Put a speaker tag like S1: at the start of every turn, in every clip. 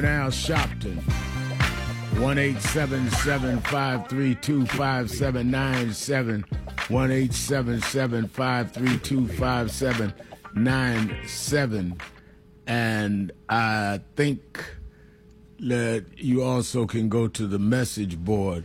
S1: Now Shopton, 1-877-532-5797, 1-877-532-5797, and I think that you also can go to the message board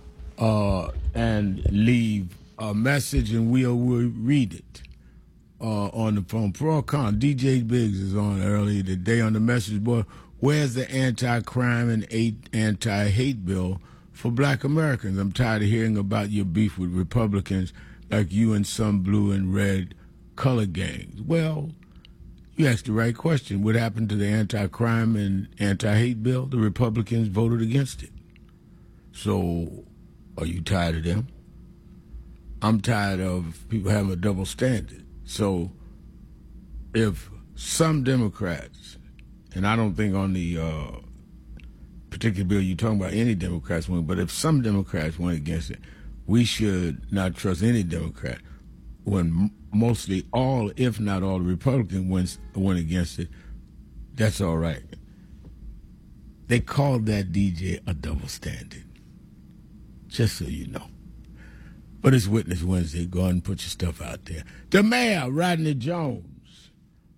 S1: and leave a message, and we'll read it on the phone. Pro or con, DJ Biggs is on earlier today on the message board. Where's the anti-crime and anti-hate bill for black Americans? I'm tired of hearing about your beef with Republicans like you and some blue and red color gangs. Well, you asked the right question. What happened to the anti-crime and anti-hate bill? The Republicans voted against it. So, are you tired of them? I'm tired of people having a double standard. So, if some Democrats, and I don't think on the particular bill you're talking about any Democrats went, but if some Democrats went against it, we should not trust any Democrat. When mostly all, if not all, the Republicans went against it, that's all right. They called that, DJ, a double standard. Just so you know. But it's Witness Wednesday. Go ahead and put your stuff out there. The mayor, Rodney Jones,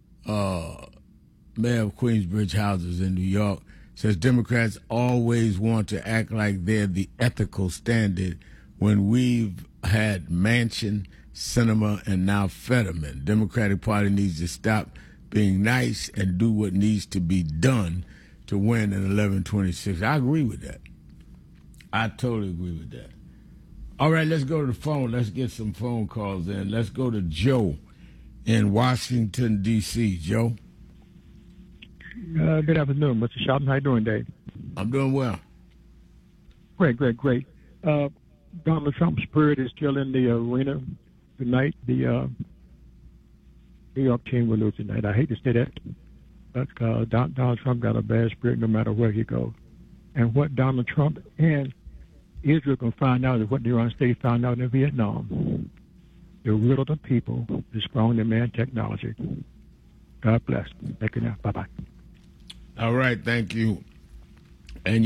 S1: mayor of Queensbridge Houses in New York, says Democrats always want to act like they're the ethical standard when we've had Manchin, Sinema, and now Fetterman. Democratic Party needs to stop being nice and do what needs to be done to win in 1126. I agree with that. I totally agree with that. All right, let's go to the phone. Let's get some phone calls in. Let's go to Joe in Washington, D.C. Joe?
S2: Good afternoon, Mr. Shopton. How you doing, Dave?
S1: I'm doing well.
S2: Great. Donald Trump's spirit is still in the arena tonight. The New York team will lose tonight. I hate to say that, but Donald Trump got a bad spirit no matter where he goes. And what Donald Trump and Israel can find out is what the United States found out in Vietnam. The will of the people is strong in man technology. God bless. Thank you now. Bye-bye.
S1: All right, thank you. And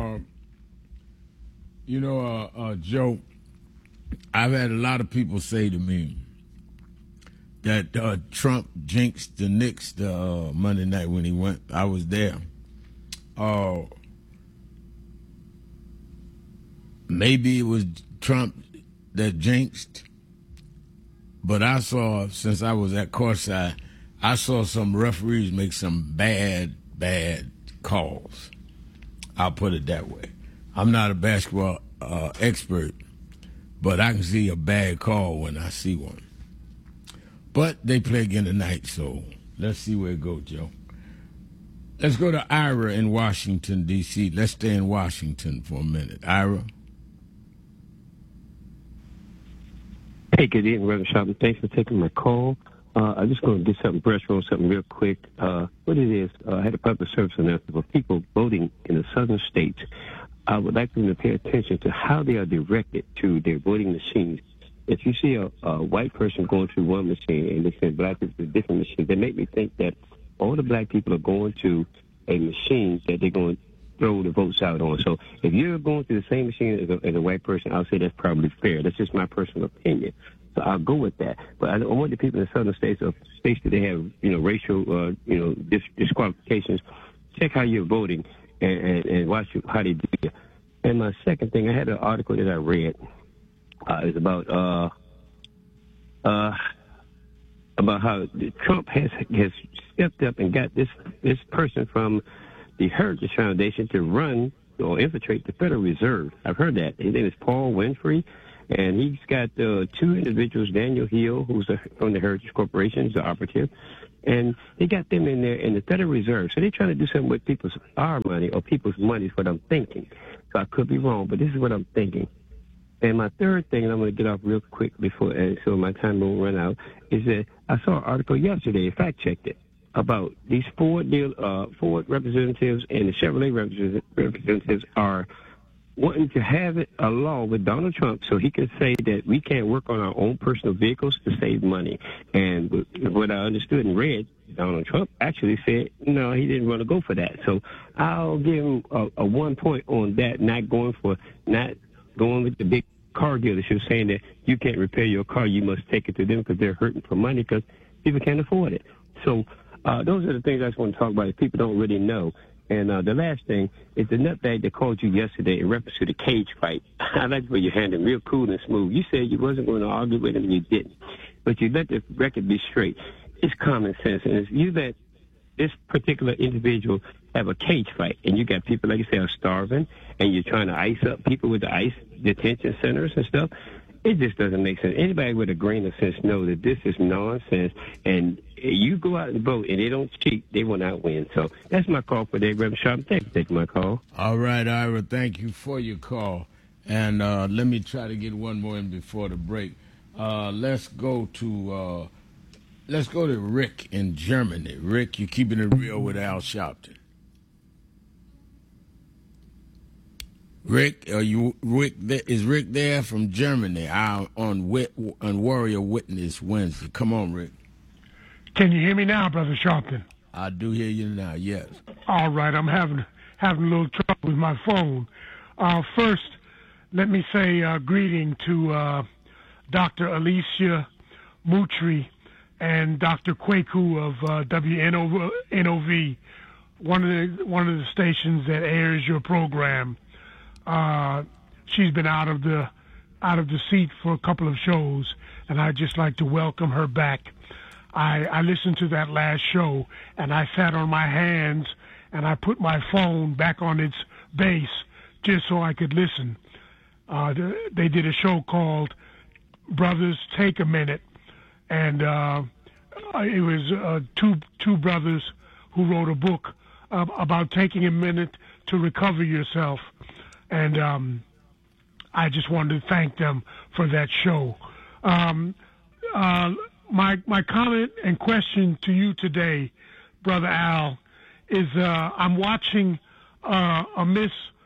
S1: Joe, I've had a lot of people say to me that Trump jinxed the Knicks Monday night when he went. I was there. Maybe it was Trump that jinxed, but I saw, since I was at courtside, I saw some referees make some bad calls. I'll put it that way. I'm not a basketball expert, but I can see a bad call when I see one. But they play again tonight, so let's see where it goes, Joe. Let's go to Ira in Washington, D.C. Let's stay in Washington for a minute. Ira?
S3: Hey, good evening, Reverend Shopton. Thanks for taking my call. I'm just going to get something, brush on something real quick. What it is, I had a public service announcement for people voting in the southern states. I would like them to pay attention to how they are directed to their voting machines. If you see a white person going to one machine and they send black people to a different machine, they make me think that all the black people are going to a machine that they're going to throw the votes out on. So if you're going to the same machine as a white person, I'll say that's probably fair. That's just my personal opinion. So I'll go with that. But I want the people in the southern states, or states that they have, racial, disqualifications, check how you're voting and watch how they do it. And my second thing, I had an article that I read. It's about how Trump has stepped up and got this person from the Heritage Foundation to run or infiltrate the Federal Reserve. I've heard that. His name is Paul Winfrey, and he's got two individuals, Daniel Hill, who's from the Heritage Corporation, he's the operative, and they got them in there in the Federal Reserve. So they're trying to do something with our money or people's money is what I'm thinking. So I could be wrong, but this is what I'm thinking. And my third thing, and I'm going to get off real quick before, so my time won't run out, is that I saw an article yesterday, fact-checked it, about these Ford representatives and the Chevrolet representatives are wanting to have it a law with Donald Trump so he can say that we can't work on our own personal vehicles to save money. And what I understood and read, Donald Trump actually said, no, he didn't want to go for that. So I'll give him a 1 point on that, not going with the big car dealership saying that you can't repair your car, you must take it to them because they're hurting for money because people can't afford it. So those are the things I just want to talk about that people don't really know. And the last thing is the nutbag that called you yesterday in reference to the cage fight. I like the way you handled him, real cool and smooth. You said you wasn't going to argue with him, and you didn't. But you let the record be straight. It's common sense. And if you let this particular individual have a cage fight, and you got people, like you say, are starving, and you're trying to ice up people with the ICE detention centers and stuff, it just doesn't make sense. Anybody with a grain of sense knows that this is nonsense, and you go out and vote, and they don't cheat, they will not win. So that's my call for today, Reverend Sharp. Thank you for taking my call.
S1: All right, Ira, thank you for your call. And let me try to get one more in before the break. Let's go to Rick in Germany. Rick, you're keeping it real with Al Sharpton. Rick, is Rick there from Germany on Warrior Witness Wednesday? Come on, Rick.
S4: Can you hear me now, Brother Sharpton?
S1: I do hear you now, yes.
S4: All right, I'm having a little trouble with my phone. First, let me say greeting to Dr. Alicia Moutry and Dr. Kwaku of WNOV, one of the stations that airs your program. She's been out of the seat for a couple of shows, and I'd just like to welcome her back. I listened to that last show, and I sat on my hands, and I put my phone back on its base just so I could listen. They did a show called Brothers Take a Minute, and it was two brothers who wrote a book about taking a minute to recover yourself. And I just wanted to thank them for that show. My comment and question to you today, Brother Al, is I'm watching a Miss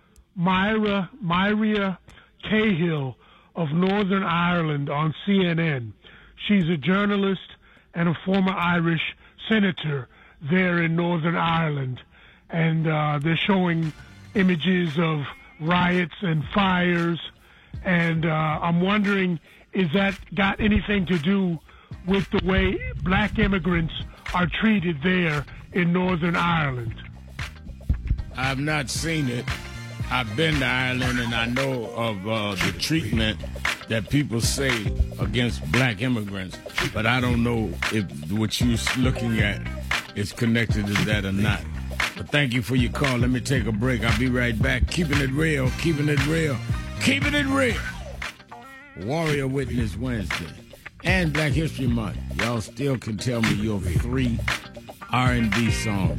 S4: Myria Cahill of Northern Ireland on CNN. She's a journalist and a former Irish senator there in Northern Ireland. And they're showing images of riots and fires. And I'm wondering, is that got anything to do with the way black immigrants are treated there in Northern Ireland?
S1: I've not seen it. I've been to Ireland, and I know of the treatment that people say against black immigrants, but I don't know if what you're looking at is connected to that or not. But thank you for your call. Let me take a break. I'll be right back. Keeping it real, keeping it real, keeping it real. Warrior Witness Wednesday and Black History Month. Y'all still can tell me your 3 R&B songs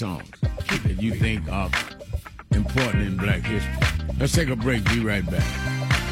S1: that you think are important in black history. Let's take a break. Be right back.